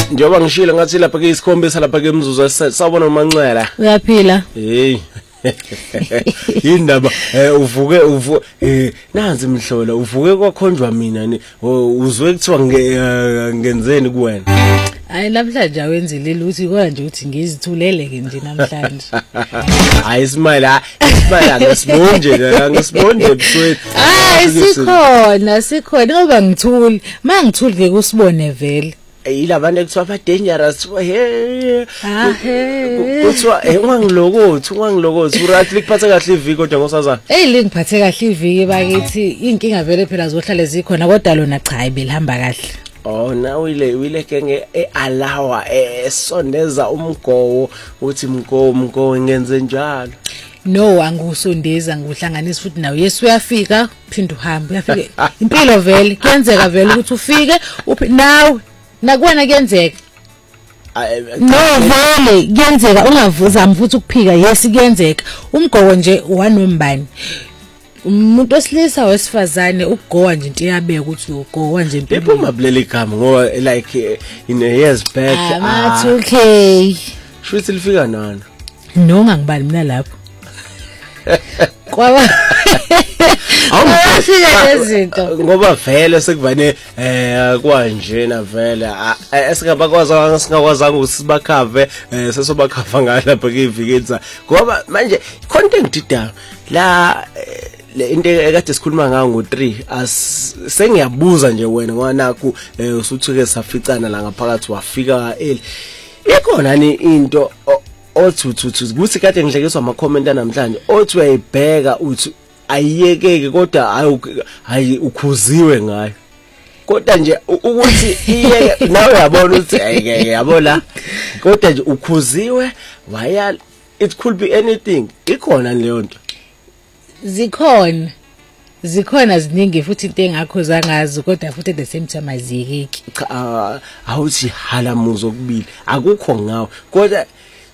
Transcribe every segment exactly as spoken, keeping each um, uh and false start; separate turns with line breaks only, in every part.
Njoba ngishilo ngathi lapha ke isikhombisa lapha ke emzuzu sawubona uMancela.
Uyaphila?
Hey. Indaba eh uvuke uvu eh nanzi imhlola uvuke kwakhonjwa mina ni uzwe kuthiwa ngenzeni kuwena.
Hayi namhlanje awenzile ukuthi konje ukuthi ngizithulele ke nje namhlanje.
Hayi smile ha smile ngesibonje ngesibonje ebusweni.
Hayi sikhona sikhona ngoba ngithuli mangithuli ke kusibone vele.
Yilabantu ekuthiwa ba dangerous he
ah he
kuthiwa ungangilokothi ungangilokothi urathi likuphathe kahle iviki kodwa ngosazana
hey lingiphathe kahle iviki bakithi inkinga vele phela zohlale zikhona kodwa lona cha hayi belihamba kahle.
Oh na wile wile kenge ealawa esondeza umgowo uthi mgowo mgowo ngenze njalo.
No angusondeza nguhlanganisa futhi nawe yesu uyafika phinda uhambe uyafika impilo vele kuyenzeka vele ukuthi ufike nawe nakuwena kuyenzeka no vele kuyenzeka ungavuza mfuthi ukuphika yes kuyenzeka umgowo nje wanombani umuntu osilisa wesifazane ukugowa nje into yabeka ukuthi ugowa nje impilo
iphuma bulele igama ngoba like in a years back
ah okay
shuthi lifika nana
no ngangibali mina lapho kwaba awufika lezinto
ngoba vele sekuvane eh kwanjena vele esingabakwazi singakwazanga ukuthi sibakhave sesobakhava ngalapha ke iviketsa ngoba manje content dida la le into ekade sikhuluma ngayo ngo three as sengiyabuza nje wena ngoba naku usuthuke saficana la ngaphakathi wafika eli ikhona ni into othuthu kuthi kade ngihlekiswa ama comment namhlanje othi uyayibheka uthi ayiyekeke kodwa hayi ukhuziwe ngayo kodwa nje ukuthi iyeke nawe uyabona ukuthi ayike yabona kodwa nje ukhuziwe waya it could be anything ikhona leyo nto
zikhona zikhona ziningi futhi into engakhoza ngazo kodwa futhi at the same time aziyekeki
cha awuthi halamuzo kubili akukho ngawo kodwa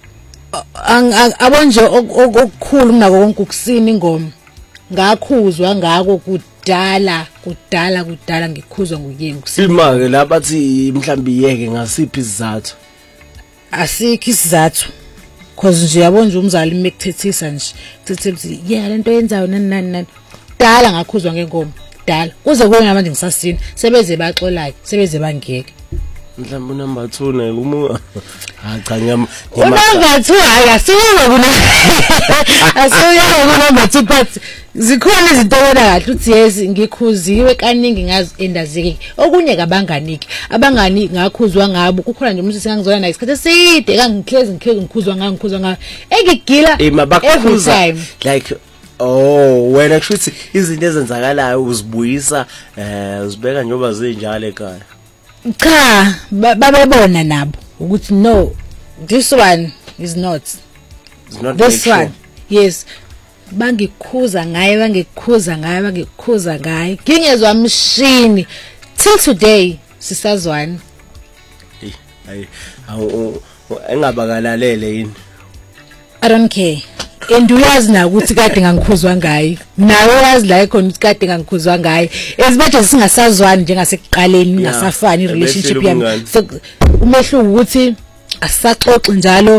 abonje okukhulu kunako konke ukusina ingoma ngakhuzwa ngako kudala kudala kudala ngikhuzwa nguyeni ukusina
imake labathi mhlambi yeke ngasiphi isizathu
asikho isizathu cause nje yabonje umzali mekuthethisa nje thithi yeah lento yenzayo nani nani nani dala ngakhuzwa ngengoma dala kuze kube manje ngisasina sebeze baxolayo sebeze bangeke
mhlawumbe number two ne uma cha ngiyam
number two akasiyo kuna asiyo kuna number two but zikhona izinto wena kahle uthi yes ngikhuziwe kaningi ngazi endazike okunye kabanganiki abangani ngakhuzwa ngabo kukhona nje umuntu sengangizona naye isikhathi eside kangikhezi ngikhezi ngikhuzwa ngangikhuzwa ngayo engigila
every time like oh wena actually izinto ezenzakalayo uzibuyisa eh uzibeka njoba zinjalo ekhaya
cha babebona nabo ukuthi no this one is not
it's not
this one sure. Yes bangikhuza ngaye bangikhuza ngaye bangikhuza ngaye ngingezwa mshini till today sisazwana
hey awu engabakalale yini
I don't care and uyazi na ukuthi kade ngangikhuzwa ngaye nawe wazi la ikhona ukuthi kade ngangikhuzwa ngaye ezibaje singasazwani njengasekuqaleni ngasafani relationship yami umehluko ukuthi asaxoxe njalo